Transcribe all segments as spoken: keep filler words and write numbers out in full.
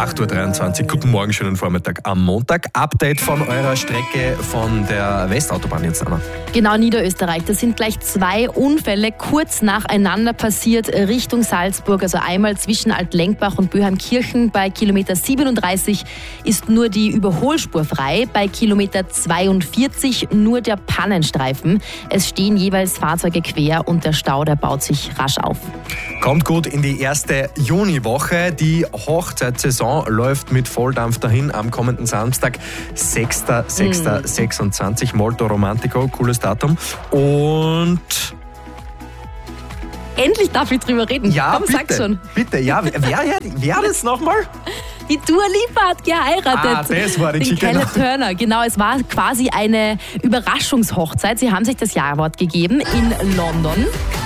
acht Uhr dreiundzwanzig. Guten Morgen, schönen Vormittag am Montag. Update von eurer Strecke von der Westautobahn jetzt, Anna. Genau, Niederösterreich. Da sind gleich zwei Unfälle kurz nacheinander passiert Richtung Salzburg. Also einmal zwischen Altlenkbach und Böheimkirchen. Bei Kilometer siebenunddreißig ist nur die Überholspur frei. Bei Kilometer zweiundvierzig nur der Pannenstreifen. Es stehen jeweils Fahrzeuge quer und der Stau, der baut sich rasch auf. Kommt gut in die erste Juniwoche. Die Hochzeitssaison läuft mit Volldampf dahin am kommenden Samstag, sechster sechster sechsundzwanzig. Molto Romantico, cooles Datum. Und endlich darf ich drüber reden. ja, Komm, bitte, sag schon. bitte, ja, wer, wer, wer das nochmal? Die Dua Lipa hat geheiratet. Ah, das war die Den Geschichte. Caleb Turner. Genau, es war quasi eine Überraschungshochzeit. Sie haben sich das Jawort gegeben in London.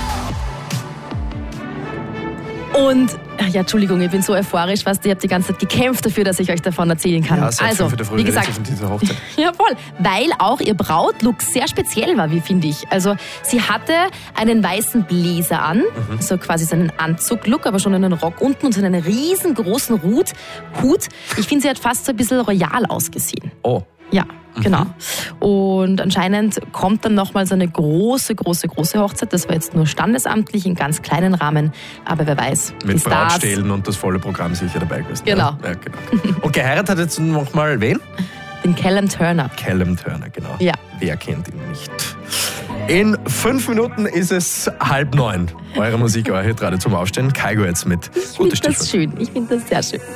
Und, ja, Entschuldigung, ich bin so euphorisch, was ihr habt die ganze Zeit gekämpft dafür, dass ich euch davon erzählen kann. Ja, seit also, fünf Uhr der Früh wie gesagt, redest du von dieser Hochzeit. jawohl, weil auch ihr Brautlook sehr speziell war, wie finde ich. Also sie hatte einen weißen Bläser an, mhm. so quasi so einen Anzuglook, aber schon einen Rock unten und so einen riesengroßen Hut. Hut. Ich finde, sie hat fast so ein bisschen royal ausgesehen. Oh. Ja, genau. Und anscheinend kommt dann nochmal so eine große, große, große Hochzeit. Das war jetzt nur standesamtlich, in ganz kleinen Rahmen. Aber wer weiß, die Mit Stars. Brautstehlen und das volle Programm sicher dabei gewesen. Genau. Ja, ja, genau. Und geheiratet hat jetzt nochmal wen? Den Callum Turner. Callum Turner, genau. Ja. Wer kennt ihn nicht? In fünf Minuten ist es halb neun. Eure Musik, eure Hitrate zum Aufstehen. Kaigo jetzt mit Ich Gute finde das Stichwort. schön. Ich finde das sehr schön.